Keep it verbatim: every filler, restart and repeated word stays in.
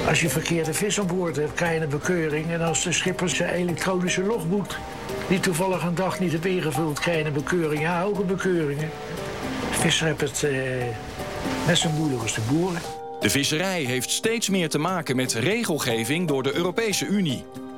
Als je verkeerde vis aan boord hebt, krijg je een bekeuring. En als de schipper zijn elektronische logboek die toevallig een dag niet heeft ingevuld, krijg je een bekeuring. Ja, ook een bekeuringen. De visser heeft het eh, net zo moeilijk als de boeren. De visserij heeft steeds meer te maken met regelgeving door de Europese Unie.